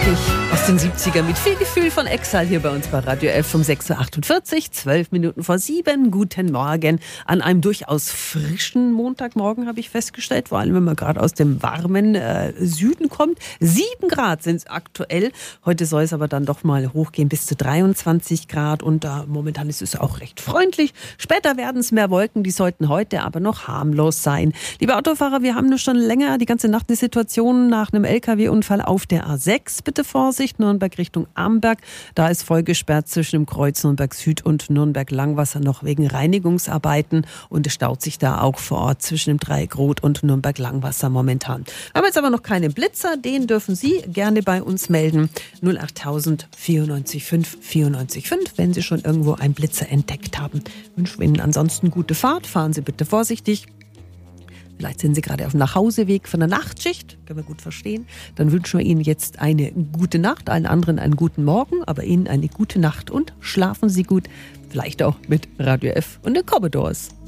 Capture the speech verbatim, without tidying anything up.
Knackig aus den siebzigern mit viel Gefühl von Exile hier bei uns bei Radio elf um sechs Uhr achtundvierzig, zwölf Minuten vor sieben. Guten Morgen an einem durchaus frischen Montagmorgen, habe ich festgestellt, vor allem wenn man gerade aus dem warmen äh, Süden kommt. Sieben Grad sind es aktuell. Heute soll es aber dann doch mal hochgehen bis zu dreiundzwanzig Grad und äh, momentan ist es auch recht freundlich. Später werden es mehr Wolken, die sollten heute aber noch harmlos sein. Liebe Autofahrer, wir haben nur schon länger die ganze Nacht eine Situation nach einem L K W-Unfall auf der A sechs. Bitte Vorsicht, Nürnberg Richtung Amberg. Da ist voll gesperrt zwischen dem Kreuz Nürnberg Süd und Nürnberg Langwasser noch wegen Reinigungsarbeiten und es staut sich da auch vor Ort zwischen dem Dreieck Rot und Nürnberg Langwasser momentan. Wir haben jetzt aber noch keine Blitzer, den dürfen Sie gerne bei uns melden. null achttausend vierundneunzig fünf vierundneunzig fünf, wenn Sie schon irgendwo einen Blitzer entdeckt haben. Wünschen wir Ihnen ansonsten gute Fahrt, fahren Sie bitte vorsichtig. Vielleicht sind Sie gerade auf dem Nachhauseweg von der Nachtschicht, können wir gut verstehen. Dann wünschen wir Ihnen jetzt eine gute Nacht, allen anderen einen guten Morgen, aber Ihnen eine gute Nacht und schlafen Sie gut. Vielleicht auch mit Radio F und den Commodores.